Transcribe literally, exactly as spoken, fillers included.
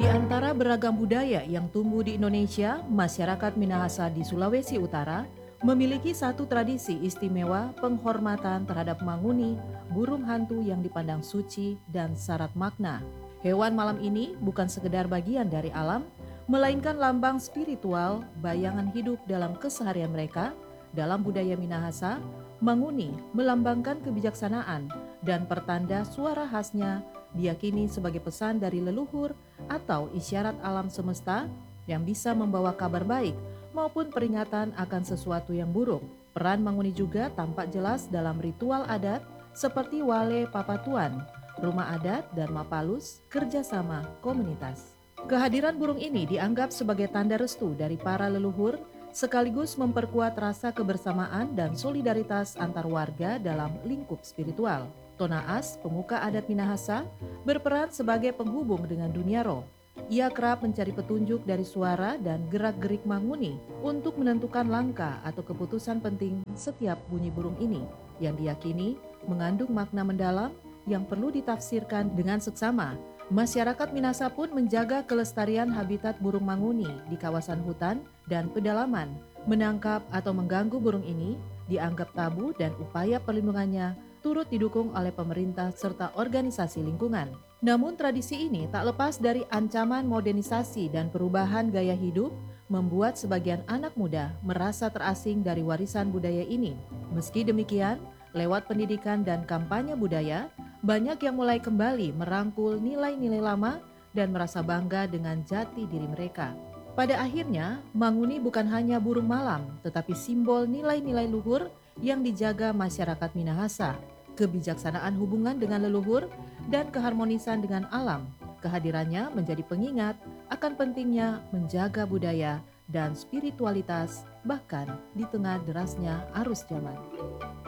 Di antara beragam budaya yang tumbuh di Indonesia, masyarakat Minahasa di Sulawesi Utara memiliki satu tradisi istimewa penghormatan terhadap manguni, burung hantu yang dipandang suci dan syarat makna. Hewan malam ini bukan sekedar bagian dari alam, melainkan lambang spiritual, bayangan hidup dalam keseharian mereka. Dalam budaya Minahasa, manguni melambangkan kebijaksanaan dan pertanda suara khasnya diyakini sebagai pesan dari leluhur atau isyarat alam semesta yang bisa membawa kabar baik maupun peringatan akan sesuatu yang buruk. Peran manguni juga tampak jelas dalam ritual adat seperti wale papatuan, rumah adat, dan mapalus, kerjasama komunitas. Kehadiran burung ini dianggap sebagai tanda restu dari para leluhur sekaligus memperkuat rasa kebersamaan dan solidaritas antar warga dalam lingkup spiritual. Tonaas, pemuka adat Minahasa, berperan sebagai penghubung dengan dunia roh. Ia kerap mencari petunjuk dari suara dan gerak-gerik manguni untuk menentukan langkah atau keputusan penting setiap bunyi burung ini, yang diyakini mengandung makna mendalam yang perlu ditafsirkan dengan seksama. Masyarakat Minahasa pun menjaga kelestarian habitat burung manguni di kawasan hutan dan pedalaman. Menangkap atau mengganggu burung ini dianggap tabu dan upaya perlindungannya turut didukung oleh pemerintah serta organisasi lingkungan. Namun tradisi ini tak lepas dari ancaman modernisasi dan perubahan gaya hidup membuat sebagian anak muda merasa terasing dari warisan budaya ini. Meski demikian, lewat pendidikan dan kampanye budaya, banyak yang mulai kembali merangkul nilai-nilai lama dan merasa bangga dengan jati diri mereka. Pada akhirnya, manguni bukan hanya burung malam, tetapi simbol nilai-nilai luhur yang dijaga masyarakat Minahasa, kebijaksanaan hubungan dengan leluhur, dan keharmonisan dengan alam. Kehadirannya menjadi pengingat akan pentingnya menjaga budaya dan spiritualitas bahkan di tengah derasnya arus zaman.